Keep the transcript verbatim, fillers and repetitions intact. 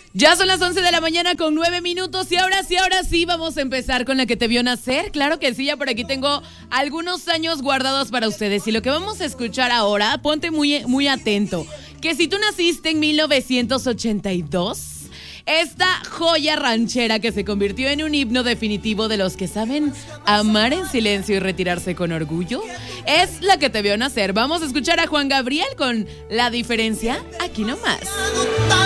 Ya son las once de la mañana con nueve minutos y ahora sí, ahora sí vamos a empezar con la que te vio nacer. Claro que sí, ya por aquí tengo algunos años guardados para ustedes y lo que vamos a escuchar ahora, ponte muy, muy atento, que si tú naciste en mil novecientos ochenta y dos, esta joya ranchera que se convirtió en un himno definitivo de los que saben amar en silencio y retirarse con orgullo, es la que te vio nacer. Vamos a escuchar a Juan Gabriel con La Diferencia, aquí nomás.